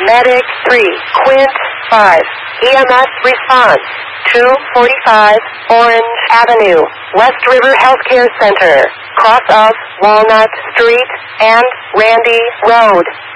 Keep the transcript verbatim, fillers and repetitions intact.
Medic three, Quint five, E M S response, two forty-five, Orange Avenue, West River Healthcare Center, cross of Walnut Street and Randy Road.